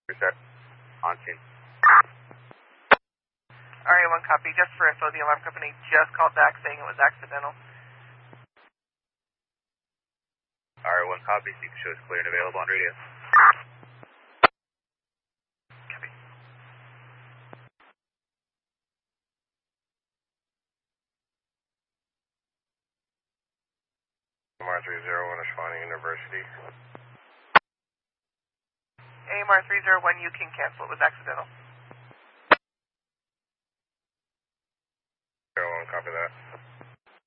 Reset. On scene. RA1 copy. Just for info, the alarm company just called back saying it was accidental. RA1 copy. You can show us clear and available on radio. Copy. AMR 301 responding University. AMR 301, you can cancel. It was accidental. 01, copy that.